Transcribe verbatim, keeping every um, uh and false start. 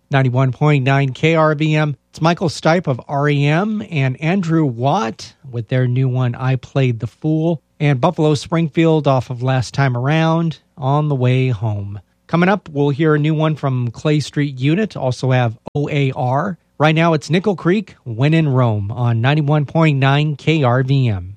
ninety-one point nine K R V M. It's Michael Stipe of R E M and Andrew Watt with their new one, I Played the Fool. And Buffalo Springfield off of Last Time Around, On the Way Home. Coming up, we'll hear a new one from Clay Street Unit, also have O A R. Right now, it's Nickel Creek, When in Rome on ninety-one point nine K R V M.